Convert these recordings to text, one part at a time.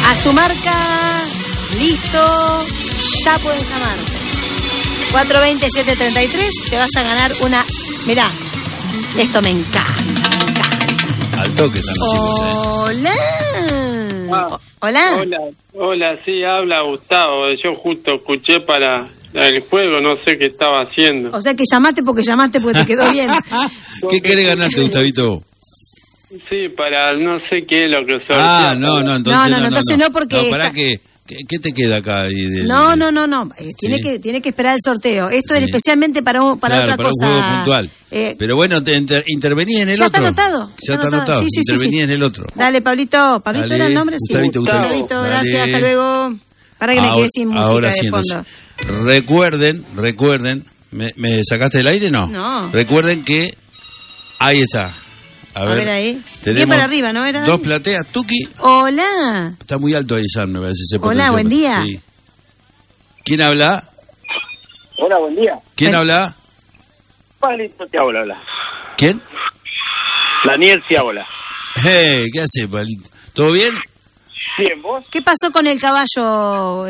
A su marca, listo, ya pueden llamar. 420-733, te vas a ganar una... Mirá, esto me encanta. Al toque están los chicos, Hola. Hola. Hola, sí, habla Gustavo. Yo justo escuché para el juego, no sé qué estaba haciendo. O sea que llamaste porque te quedó bien. ¿Qué querés ganarte, Gustavito? Sí, para no sé qué es lo que sortea. Ah, no, entonces no, porque... No, pará, ¿qué te queda acá? No. Tiene que esperar el sorteo. Esto es especialmente para otra cosa. Un juego puntual. Pero bueno, intervení en el ya otro. Ya está anotado. Sí, intervení en el otro. Dale, Pablito. ¿Pablito Dale, era el nombre? Gustavito, sí. Gustavito. Pablito, gracias, hasta luego. Para que me quede sin música ahora de sí, fondo. Recuerden, ¿me sacaste del aire? No. Recuerden que ahí está. A ver ahí. Tenemos bien para arriba, ¿no? ¿Era? Dos plateas, Tuki. Hola. Está muy alto ahí, San, me parece. Hola, buen día. Sí. ¿Quién habla? Hola, buen día. ¿Quién habla? Palito Ciabola. ¿Quién? Daniel Ciabola. ¿Qué hace, Palito? ¿Todo bien? Bien, ¿vos? ¿Qué pasó con el caballo?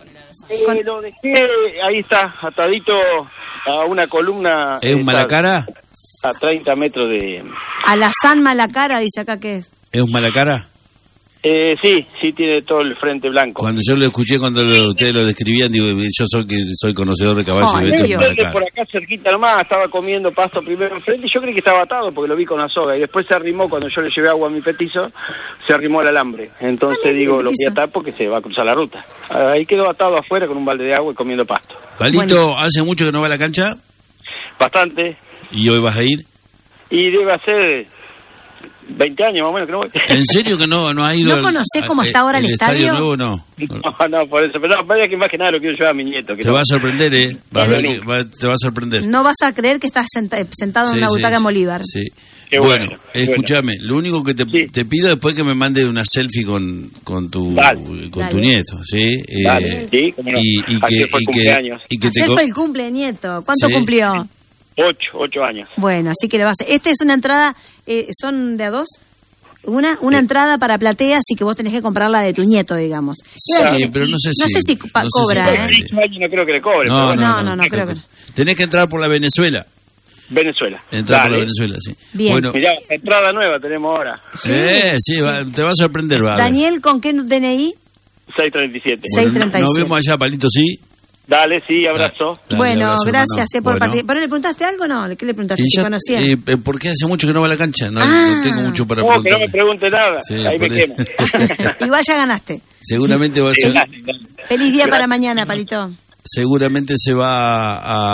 Lo dejé, ahí está, atadito a una columna. ¿Es un Malacara? A 30 metros de... Alazán Malacara, dice acá que es. ¿Es un Malacara? Sí, tiene todo el frente blanco. Cuando yo lo escuché, cuando ustedes lo describían, digo, yo soy conocedor de caballos. Por acá cerquita nomás, estaba comiendo pasto primero enfrente y yo creí que estaba atado porque lo vi con la soga y después se arrimó, cuando yo le llevé agua a mi petizo, se arrimó al alambre. Entonces digo, lo voy a atar porque se va a cruzar la ruta. Ahí quedó atado afuera con un balde de agua y comiendo pasto. Palito, ¿hace mucho que no va a la cancha? Bastante. ¿Y hoy vas a ir? Y debe hacer 20 años más o menos que no voy. ¿En serio que no has ido? ¿No conocés cómo está ahora el estadio? Nuevo, no, por eso. Pero no, que más que nada lo quiero llevar a mi nieto. Te va a sorprender, te va a sorprender. No vas a creer que estás sentado en una butaca en Bolívar. Sí. Bueno, escúchame, lo único que te pido después que me mande una selfie con tu nieto, ¿sí? Sí, cómo no. Ayer fue el cumpleaños. Ayer fue el cumple de nieto. ¿Cuánto cumplió? 8 años. Bueno, así que le vas a... Esta es una entrada, ¿son de a dos? Una entrada para platea, así que vos tenés que comprarla de tu nieto, digamos. Sí, pero no sé si cobra, ¿eh? No creo que le cobre. No, creo que no. Tenés que entrar por la Venezuela. Entrar por la Venezuela, sí. Bien. Bueno, mirá, entrada nueva tenemos ahora. Sí, te va a sorprender, va. Daniel, ¿con qué DNI? 637. Bueno, 637. Nos vemos allá, Palito, ¿sí? Dale, sí, abrazo. Dale, bueno, abrazo, gracias por partir. ¿Pero le preguntaste algo o no? ¿Qué le preguntaste? ¿Si conocía? Porque hace mucho que no va a la cancha. No tengo mucho para preguntar. Que no me pregunte nada. Sí, ahí me quemo. Igual ya ganaste. Seguramente va a ser... Feliz día para mañana, Palito. Seguramente se va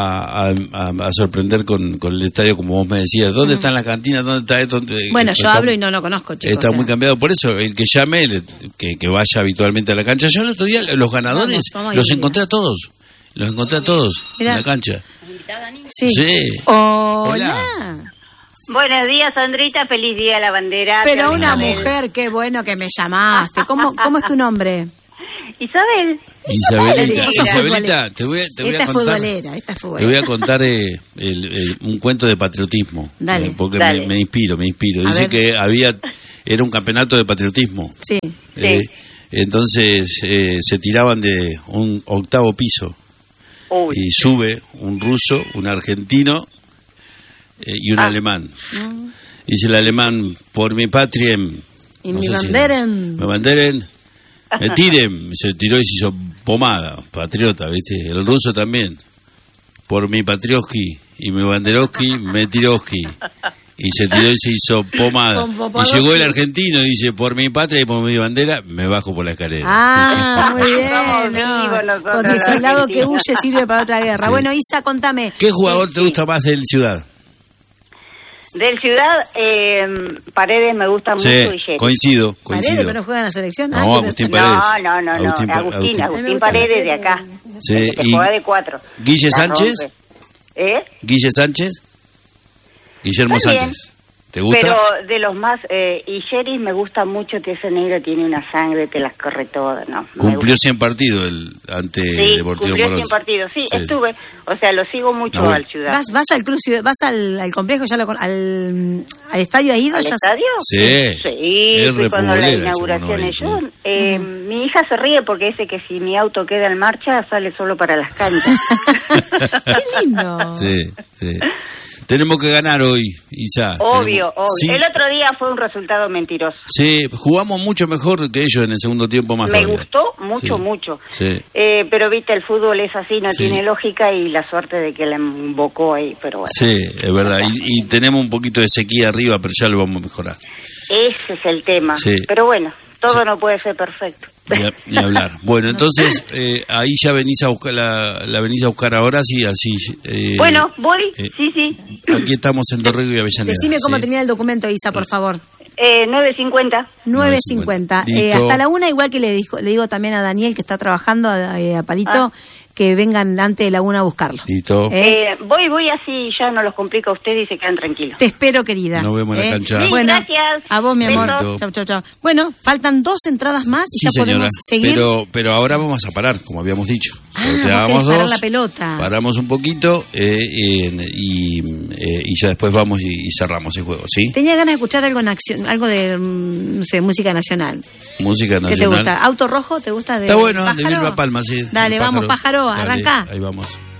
a sorprender con el estadio, como vos me decías. ¿Dónde están las cantinas? ¿Dónde está esto? Bueno, yo hablo y no lo conozco, chicos. Está muy cambiado. Por eso, el que llame, que vaya habitualmente a la cancha. Yo el otro día, los ganadores, los encontré a todos. En la cancha. Sí. Hola. Buenos días, Sandrita. Feliz día de la bandera. Pero una mujer, qué bueno que me llamaste. ¿Cómo es tu nombre? Isabel. Isabelita, te voy a contar. Esta es futbolera. Te voy a contar un cuento de patriotismo. Dale, porque dale. Me inspiro. Dice que era un campeonato de patriotismo. Sí. Entonces se tiraban de un 8º piso. Uy. Y sube un ruso, un argentino y un alemán. Dice el alemán, por mi patria. Y mi banderen. Me banderen. Me tiren. Se tiró y se hizo pomada. Patriota, ¿viste? El ruso también. Por mi patrioski y mi banderoski, me tiroski. Y se tiró y se hizo pomada. Y llegó el argentino y dice, por mi patria y por mi bandera, me bajo por la escalera. Muy bien. Porque el soldado que huye sirve para otra guerra. Sí. Bueno, Isa, contame. ¿Qué jugador te gusta más del Ciudad? Del Ciudad, Paredes me gusta mucho. Y coincido. ¿Paredes que no juega en la selección? No, Agustín Paredes. No. Agustín Paredes de acá. Sí. Que juega de 4. ¿Guille Sánchez? ¿Eh? ¿Guille Sánchez? Guillermo Sánchez. ¿Te gusta? Pero de los más... y Sheris me gusta mucho, que ese negro tiene una sangre que las corre todas, ¿no? Cumplió 100 partidos ante Sí, Deportivo cumplió Morón. 100 partidos, sí, estuve. O sea, lo sigo mucho No, bueno. al Ciudad. ¿Vas al Cruz, vas al complejo, ya al estadio ha ido? ¿Al Ya estadio? Sí. Sí, Es fui cuando la repulera, inauguración seguro, yo. Mi hija se ríe porque dice que si mi auto queda en marcha, sale solo para las canchas. ¡Qué lindo! Sí, sí. Tenemos que ganar hoy, Isa. Obvio, obvio. Sí, El otro día fue un resultado mentiroso. sí, jugamos mucho mejor que ellos en el segundo tiempo más Me todavía. gustó mucho, Sí, mucho. Sí. Pero viste, el fútbol es así, no Sí. tiene lógica, y la suerte de que la embocó ahí, pero bueno. Sí, es verdad. Y tenemos un poquito de sequía arriba, pero ya lo vamos a mejorar. Ese es el tema. Sí. Pero bueno, todo Sí. no puede ser perfecto. Ni hablar. Bueno, entonces ahí ya venís a buscar la venís a buscar ahora, sí, así. Bueno, voy, sí. Aquí estamos en Dorrego y Avellaneda. Decime cómo ¿sí? tenía el documento, Isa, por favor. 9:50. 9:50. Listo. Hasta la 1, igual que le digo también a Daniel, que está trabajando, a Palito, que vengan antes de la 1 a buscarlo. Listo. Voy así, ya no los complica a ustedes y se quedan tranquilos. Te espero, querida. Nos vemos en la cancha. Sí, Bueno, gracias. a vos, mi amor. Besos. Chau. Bueno, faltan 2 entradas más y Sí, ya señora. podemos seguir. Pero ahora vamos a parar, como habíamos dicho. Ah, vos Sorteábamos querés parar 2, la pelota. paramos un poquito y ya después vamos y cerramos el juego, ¿sí? Tenía ganas de escuchar algo algo de, no sé, música nacional. Música ¿Qué nacional. te gusta? ¿Auto Rojo te gusta? Está bueno, de Pájaro? Vilma Palma, sí. Dale, el vamos, Pájaro, Dale, arranca. ahí vamos.